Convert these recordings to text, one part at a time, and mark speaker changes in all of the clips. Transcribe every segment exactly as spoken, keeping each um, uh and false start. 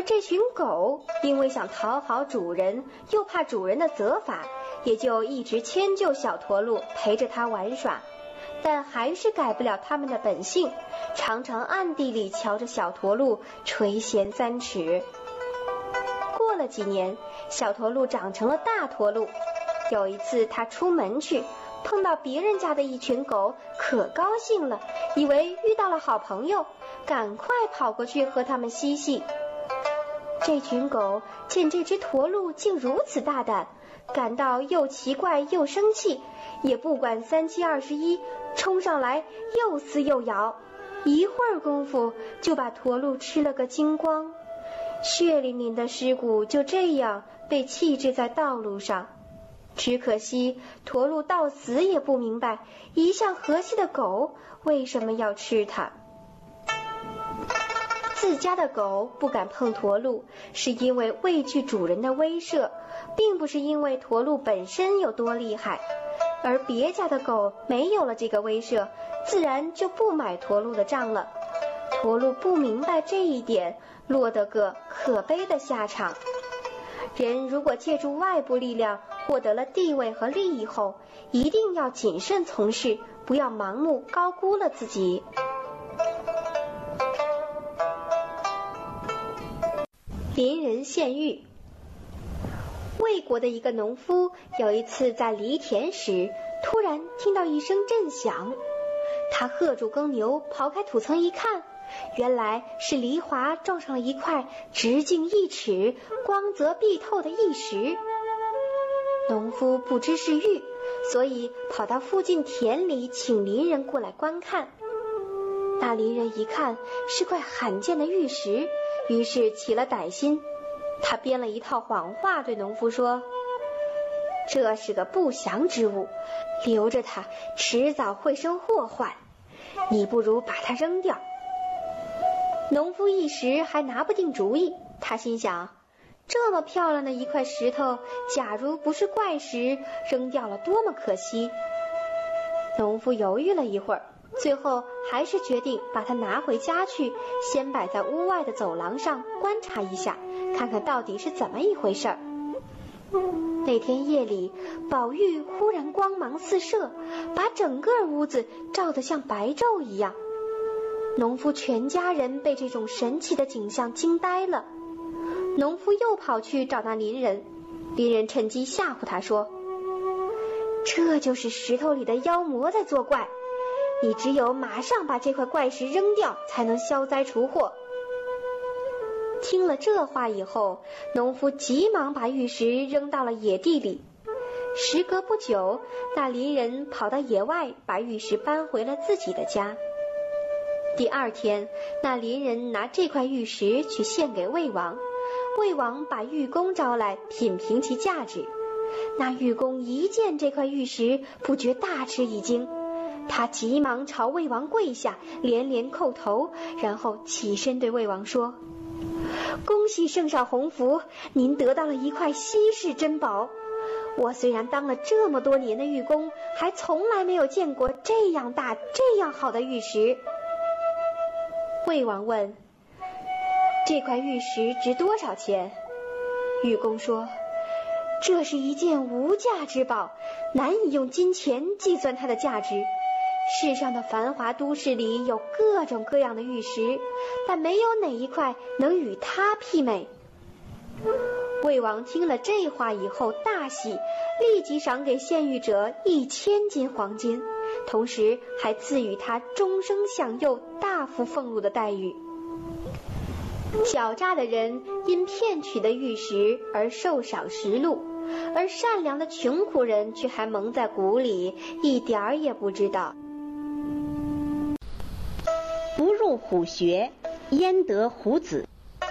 Speaker 1: 这群狗因为想讨好主人，又怕主人的责罚，也就一直迁就小驼鹿，陪着它玩耍，但还是改不了它们的本性，常常暗地里瞧着小驼鹿垂涎三尺。过了几年，小驼鹿长成了大驼鹿。有一次它出门去，碰到别人家的一群狗，可高兴了，以为遇到了好朋友，赶快跑过去和他们嬉戏。这群狗见这只驼鹿竟如此大胆，感到又奇怪又生气，也不管三七二十一，冲上来又撕又咬，一会儿功夫就把驼鹿吃了个精光，血淋淋的尸骨就这样被弃置在道路上。只可惜驼鹿到死也不明白，一向和气的狗为什么要吃它。自家的狗不敢碰驼鹿，是因为畏惧主人的威慑，并不是因为驼鹿本身有多厉害。而别家的狗没有了这个威慑，自然就不买驼鹿的账了。驼鹿不明白这一点，落得个可悲的下场。人如果借助外部力量获得了地位和利益后，一定要谨慎从事，不要盲目高估了自己。邻人献玉。魏国的一个农夫有一次在犁田时，突然听到一声震响，他喝住耕牛，刨开土层一看，原来是犁铧撞上了一块直径一尺、光泽碧透的玉石。农夫不知是玉，所以跑到附近田里请邻人过来观看。那邻人一看是块罕见的玉石，于是起了歹心。他编了一套谎话对农夫说，这是个不祥之物，留着它迟早会生祸患，你不如把它扔掉。农夫一时还拿不定主意，他心想，这么漂亮的一块石头，假如不是怪石，扔掉了多么可惜。农夫犹豫了一会儿，最后还是决定把它拿回家去，先摆在屋外的走廊上观察一下，看看到底是怎么一回事儿。那天夜里，宝玉忽然光芒四射，把整个屋子照得像白昼一样。农夫全家人被这种神奇的景象惊呆了。农夫又跑去找那邻人，邻人趁机吓唬他说，这就是石头里的妖魔在作怪，你只有马上把这块怪石扔掉，才能消灾除祸。听了这话以后，农夫急忙把玉石扔到了野地里。时隔不久，那邻人跑到野外，把玉石搬回了自己的家。第二天，那邻人拿这块玉石去献给魏王，魏王把玉工招来品评其价值。那玉工一见这块玉石，不觉大吃一惊，他急忙朝魏王跪下，连连叩头，然后起身对魏王说，恭喜圣上洪福，您得到了一块稀世珍宝。我虽然当了这么多年的玉工，还从来没有见过这样大这样好的玉石。魏王问，这块玉石值多少钱？玉工说，这是一件无价之宝，难以用金钱计算它的价值。世上的繁华都市里有各种各样的玉石，但没有哪一块能与它媲美。魏王听了这话以后大喜，立即赏给献玉者一千斤黄金，同时还赐予他终生享有大幅俸禄的待遇。狡诈的人因骗取的玉石而受赏食禄，而善良的穷苦人却还蒙在鼓里，一点儿也不知道。
Speaker 2: 不入虎穴，焉得虎子。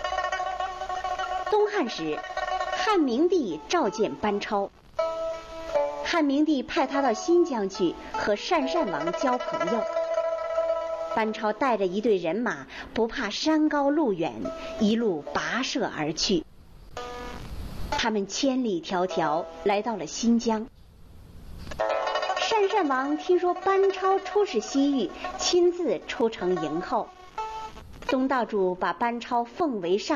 Speaker 2: 东汉时，汉明帝召见班超，汉明帝派他到新疆去和鄯善王交朋友。班超带着一队人马，不怕山高路远，一路跋涉而去。他们千里迢迢来到了新疆。鄯善王听说班超出使西域，亲自出城迎候。东道主把班超奉为上